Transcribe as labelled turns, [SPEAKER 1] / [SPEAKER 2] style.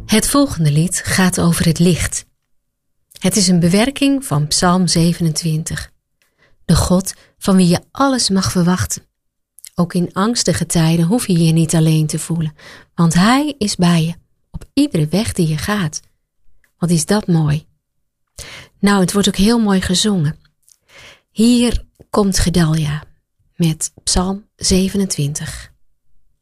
[SPEAKER 1] Het volgende lied gaat over het licht. Het is een bewerking van Psalm 27. De God van wie je alles mag verwachten. Ook in angstige tijden hoef je je niet alleen te voelen, want Hij is bij je, op iedere weg die je gaat. Wat is dat mooi. Nou, het wordt ook heel mooi gezongen. Hier komt Gedalia met Psalm 27.